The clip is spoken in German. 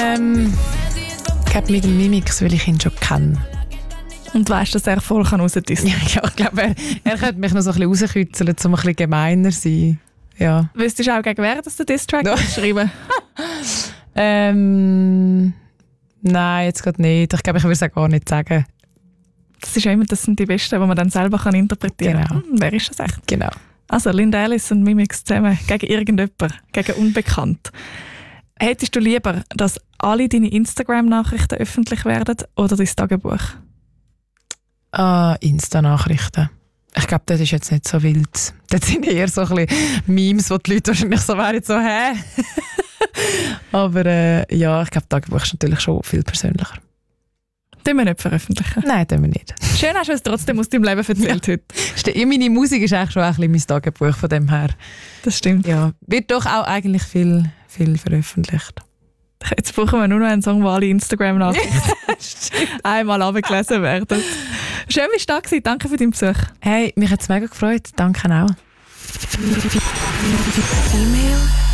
Ich glaube mit dem Mimix, weil ich ihn schon kenne. Und weißt, dass er voll rausdissen kann? Ja, ich glaube, er könnte mich noch so ein bisschen rauskitzeln, um ein bisschen gemeiner zu sein. Ja. Wüsstest du auch gegen wer, dass du Diss-Track schreiben? Nein, jetzt gerade nicht. Ich glaube, ich würde es auch gar nicht sagen. Das ist ja immer, das sind die Besten, die man dann selber interpretieren kann. Genau. Wer ist das echt? Genau. Also Linda Ellis und Mimix zusammen gegen irgendjemanden, gegen Unbekannt. Hättest du lieber, dass alle deine Instagram-Nachrichten öffentlich werden oder dein Tagebuch? Insta-Nachrichten. Ich glaube, das ist jetzt nicht so wild. Das sind eher so ein bisschen Memes, wo die Leute wahrscheinlich so wären, so hä? Aber ja, ich glaube, Tagebuch ist natürlich schon viel persönlicher. Den wir nicht veröffentlichen. Nein, tun wir nicht. Schön hast du es trotzdem aus deinem Leben erzählt heute. Meine Musik ist eigentlich schon ein bisschen mein Tagebuch von dem her. Das stimmt. Ja, wird doch auch eigentlich viel veröffentlicht. Jetzt brauchen wir nur noch einen Song, wo alle Instagram-Nachrichten einmal abgelesen werden. Schön, dass du da warst. Danke für deinen Besuch. Hey, mich hat es mega gefreut. Danke auch.